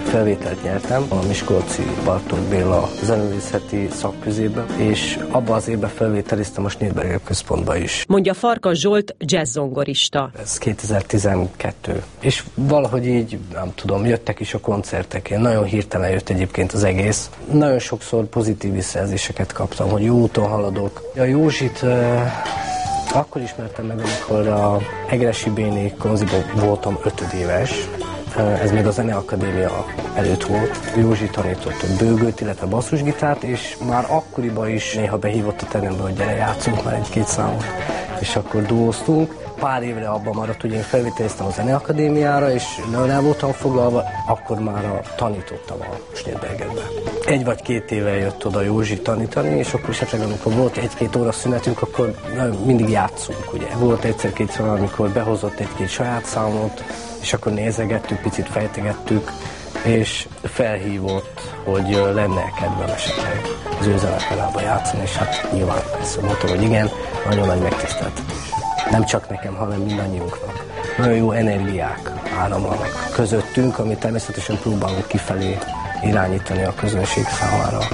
felvételt nyertem a Miskolci Bartók Béla zenőlészeti szakközébe, és abban az évben felvételiztem a Schneeberger Központba is. Mondja Farkas Zsolt, jazz-zongorista. Ez 2012. És valahogy így, nem tudom, jöttek is a koncertek. Nagyon hirtelen jött egyébként az egész. Nagyon sokszor pozitív visszajelzéseket kaptam, hogy jó úton haladok. A Józsit akkor ismertem meg, amikor a Egressy Béni konziban voltam 5 éves. Ez még a Zeneakadémia előtt volt. Józsi tanított ott bőgőt, illetve basszusgitárt, és már akkoriban is néha behívott a terembe, hogy gyere, játszunk már egy-két számot. És akkor duóztunk. Pár évre abban maradt, hogy én felvételiztem a Zeneakadémiára, és nagyon el voltam foglalva, akkor már tanítottam a Schneebergerbe. 1 vagy 2 éve jött oda Józsi tanítani, és akkor esetleg amikor volt 1-2 óra szünetünk, akkor mindig játszunk, ugye. Volt egyszer-kétszer, amikor behozott 1-2 saját számot, és akkor nézegettük, picit fejtegettük, és felhívott, hogy lenne kedvem esetleg az ő zenekarába játszani, és hát nyilván persze mondtam, hogy igen, nagyon nagy megtiszteltetés. Nem csak nekem, hanem mindannyiunknak. Nagyon jó energiák áramlanak közöttünk, amit természetesen próbálunk kifelé irányítani a közönség számára.